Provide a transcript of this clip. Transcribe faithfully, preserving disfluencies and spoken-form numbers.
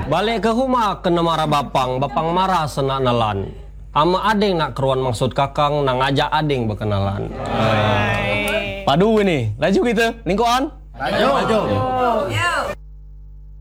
Balik ke rumah kena marah bapang, bapang marah senak nalan. Ama ading nak keruan maksud kakang, nang ngajak ading berkenalan. Padu ini, laju kita, lingkuan. Lanjut.